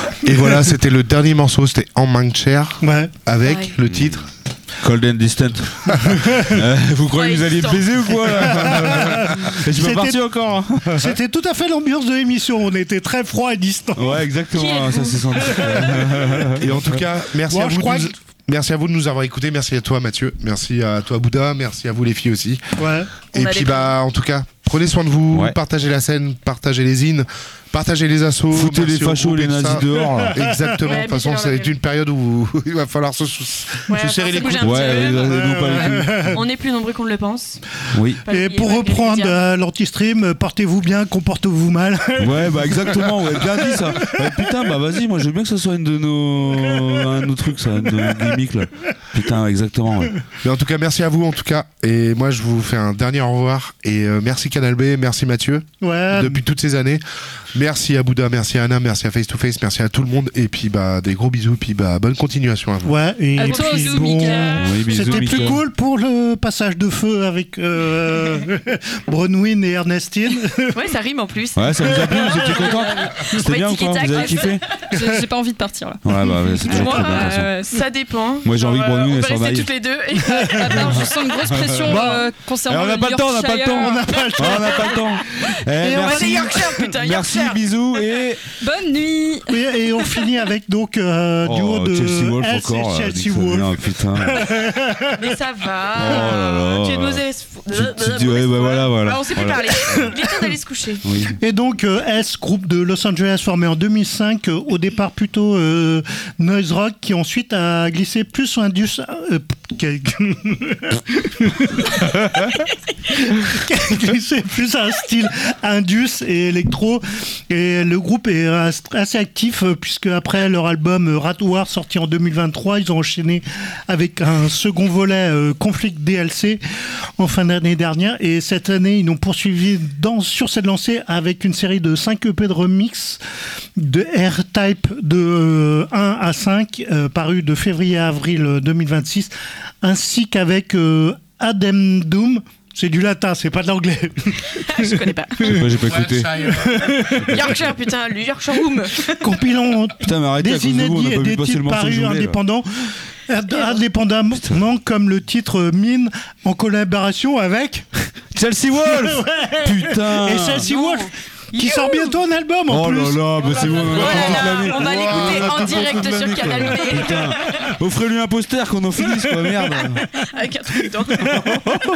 Et voilà, c'était le dernier morceau, c'était En Chair, avec le titre Cold and Distant. Vous croyez que vous alliez me baiser ou quoi là? Je suis pas parti encore. C'était tout à fait l'ambiance de l'émission. On était très froid et distant. Ouais, exactement. Ça s'est senti. Et en tout cas, merci à vous. Merci à vous de nous avoir écoutés. Merci à toi, Mathieu. Merci à toi, Bouddha. Merci à vous, les filles aussi. Ouais. Et puis, en tout cas, prenez soin de vous. Ouais. Partagez la scène, partagez les zines, partagez les assos. Foutez les fachos, les nazis dehors. Là. Exactement. De toute façon, c'est une période où il va falloir se serrer les coudes. On est plus nombreux qu'on ne le pense. Oui. Et pour reprendre l'anti-stream, portez-vous bien, comportez-vous mal. Ouais, bah exactement. Ouais, bien dit ça. Putain, bah vas-y, moi je veux bien que ce soit un de nos trucs, ça, de gimmicks là. Putain, exactement. Ouais. Mais en tout cas, merci à vous en tout cas. Et moi, je vous fais un dernier au revoir. Et merci Canal B, merci Mathieu. Ouais. Depuis toutes ces années. Merci à Bouddha, merci à Anna, merci à Face to Face, merci à tout le monde. Et puis des gros bisous, puis bonne continuation à vous. Ouais, et à toi aussi, Mika. Oui, bisous, c'était Mika. plus cool pour le passage de feu avec Bronwyn et Ernestine. Ouais, ça rime en plus. Ouais, ça vous a plu, vous étiez contents? C'était bien ou quoi? Vous avez kiffé? J'ai pas envie de partir là. Ouais, bah c'est toujours moi, très bien de toute façon. Ça dépend. Moi j'ai envie que Bronwyn elle s'en On va aille. rester toutes les deux. Attends, je sens une grosse pression concernant on n'a pas le temps, on n'a pas le temps. On n'a pas le temps. Merci Yorkshire, putain, merci, Yorkshire. bisous et bonne nuit. Et on finit avec donc duo de Chelsea Wolf S encore, et Chelsea Wolf. Putain. Mais ça va. Oh là là. Tu es de mauvaise Tu ouais, bah voilà. On s'est plus parlé. Il est temps d'aller se coucher. Oui. Et donc S, groupe de Los Angeles formé en 2005, au départ plutôt noise rock, qui ensuite a glissé plus sur Indus. Glissé plus à un style Indus et électro. Et le groupe est assez actif puisque après leur album Rat War sorti en 2023, ils ont enchaîné avec un second volet Conflict DLC en fin d'année dernière. Et cette année, ils ont poursuivi sur cette lancée avec une série de 5 EP de remix de R-Type de 1 à 5 parus de février à avril 2026, ainsi qu'avec Addendum. C'est du latin, c'est pas de l'anglais. Je connais pas. J'ai pas écouté. Yorkshire, putain, le Yorkshire Room. Compilant des inédits et des titres parus indépendants. Indépendamment comme le titre Mine en collaboration avec Chelsea Wolf. Ouais. Putain. Et Chelsea Wolf qui sort bientôt un album en plus. Oh là là, bah c'est bon, on va l'écouter en direct sur Canal B. Putain. Offrez-lui un poster qu'on en finisse quoi, merde. Avec un truc dedans.